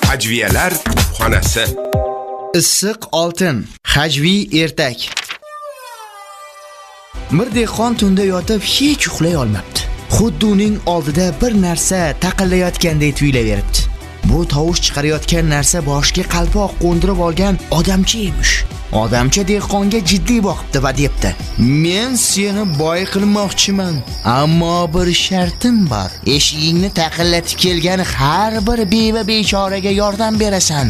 Hajviyalar xonasi. Issiq oltin, hajviy ertak. Bir dehqon tunda yotib hech uxlay olmabdi. Xuddi uning oldida bir narsa taqillayotgandek tuyulaveribdi. Bu tovush chiqarayotgan narsa boshiga qalpoq qo'ndirib olgan odamcha emish. Odamcha dehqonga jiddiy boqibdi va debdi: "Men seni boy qilmoqchiman, ammo bir shartim bor. Eshigingni taqillatib kelgan har bir beva bechoraga yordam berasan."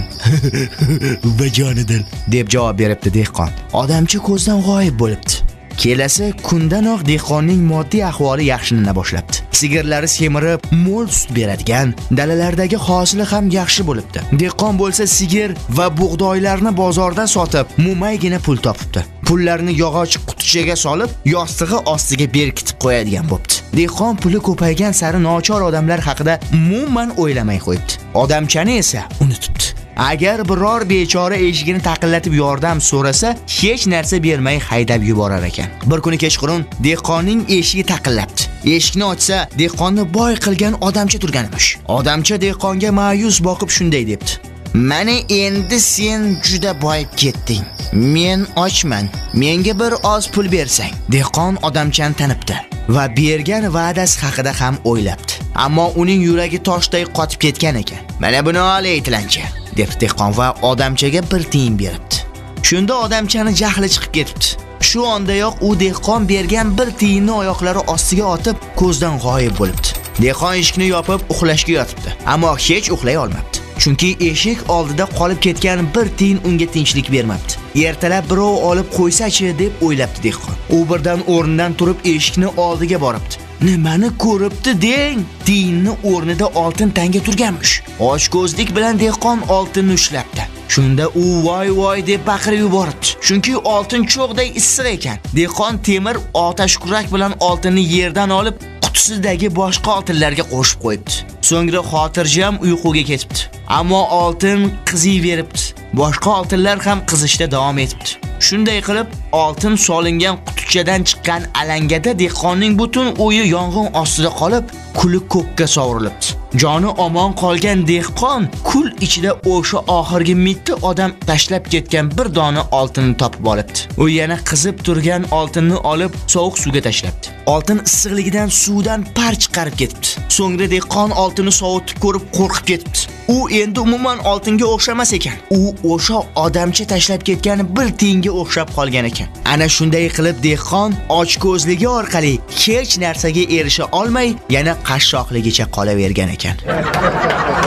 Bajonidil deb javob beribdi dehqon. Odamcha ko'zdan g'oyib bo'libdi. Kelasi kundanoq dehqonning moddiy ahvoli yaxshilana boshlabdi. Sigirlari semirib, mo'l sut beradigan, dalalardagi hosili ham yaxshi bo'libdi. Dehqon bo'lsa sigir va bug'doylarni bozorda sotib, mo'maygina pul topibdi. Pullarni yog'och qutichaga solib, yostig'i ostiga berkitib qo'yadigan bo'libdi. Dehqon puli ko'paygan sari nochor odamlar haqida umuman o'ylamay qo'yibdi. Odamchani esa unutibdi. Agar biror bechora eshigini taqillatib yordam so'rasa, hech narsa bermay haydab yuborar ekan. Bir kuni kechqurun dehqonning eshigi taqillabdi. Eshikni ochsa, dehqonni boy qilgan odamcha turgan emish. Odamcha dehqonga ma'yus boqib shunday debdi: "Mana endi sen juda boyib ketding. Men ochman. Menga bir oz pul bersang." Dehqon odamchani tanibdi va bergan va'dasi haqida ham o'ylabdi. Ammo uning yuragi toshday qotib ketgan ekan. "Mana buni ol aytilancha", deb dehqon va odamchaga bir tiyin beribdi. Shunda odamchani jahli chiqib ketibdi. Shu ondayoq u dehqon bergan bir tiyinni oyoqlari ostiga otib ko'zdan g'oyib bo'libdi. Dehqon eshikni yopib uxlashga yotibdi, ammo hech uxlay olmabdi. Chunki eshik oldida qolib ketgan bir tiyin unga tinchlik bermabdi. Ertalab birov olib qo'ysa-chi deb o'ylabdi dehqon. U birdan o'rnidan turib eshikni oldiga boribdi. "Nimani ko'ribdi deng?" Tiyinni o'rnida oltin tanga turganmish. Ochko'zlik bilan dehqon oltinni ushlabdi. Shunda u voy deb baqirib yuboribdi. Chunki oltin cho'g'day issiq ekan. Dehqon temir otashkurak bilan oltinni yerdan olib, qutisidagi boshqa oltinlarga qo'shib qo'yibdi. So'ngra xotirjam uyquga ketibdi. Ammo oltin qiziyveribdi. Boshqa oltinlar ham qizishda davom etibdi. Shunday qilib, oltin solingan qutichadan chiqqan alangada dehqonning butun o'yi yong'in ostida qolib, kuli ko'kka sovurilibdi. Joni omon qolgan dehqon kul ichida o'sha oxirgi mitti odam tashlab ketgan bir dona oltinni topib olibdi. U yana qizib turgan oltinni olib sovuq suvga tashlabdi. Oltin issiqligidan suvdan par chiqarib ketibdi. So'ngra dehqon oltinni sovutib ko'rib qo'rqib ketibdi. U endi umuman oltinga o'xshamas ekan. U o'sha odamcha tashlab ketgan bir tiyinga o'xshab qolgan ekan. Ana shunday qilib dehqon ochko'zligi orqali hech narsaga erisha olmay, yana qashshoqligicha qolavergan ekan.